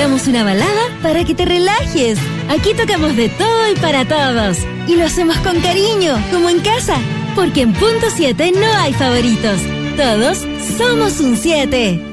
tiramos una balada para que te relajes. Aquí tocamos de todo y para todos. Y lo hacemos con cariño, como en casa. Porque en Punto 7 no hay favoritos. Todos somos un 7.